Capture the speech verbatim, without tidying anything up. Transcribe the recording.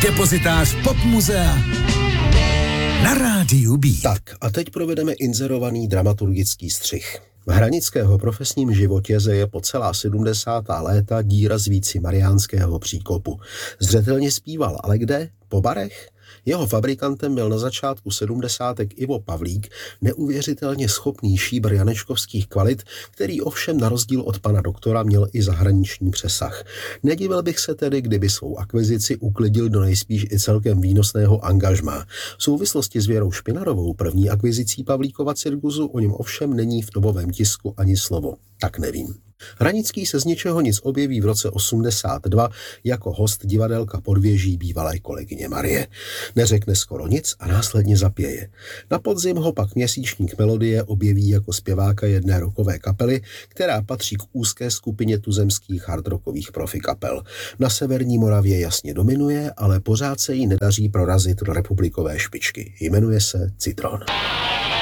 Depozitář Pop Muzea na rádiu Beat. Tak a teď provedeme inzerovaný dramaturgický střih. V Hranického profesním životě zeje po celá sedmdesátá léta díra z víci mariánského příkopu. Zřetelně zpíval, ale kde? Po barech? Jeho fabrikantem byl na začátku sedmdesátek Ivo Pavlík, neuvěřitelně schopný šíbr janečkovských kvalit, který ovšem na rozdíl od pana doktora měl i zahraniční přesah. Nedivil bych se tedy, kdyby svou akvizici uklidil do nejspíš i celkem výnosného angažmá. V souvislosti s Věrou Špinarovou, první akvizicí Pavlíkova cirkusu, o něm ovšem není v dobovém tisku ani slovo. Tak nevím. Hranický se z ničeho nic objeví v roce osmdesát dva jako host divadelka Podvěží bývalé kolegyně Marie. Neřekne skoro nic a následně zapěje. Na podzim ho pak měsíčník Melodie objeví jako zpěváka jedné rockové kapely, která patří k úzké skupině tuzemských hardrockových profikapel. Na severní Moravě jasně dominuje, ale pořád se jí nedaří prorazit do republikové špičky. Jmenuje se Citron.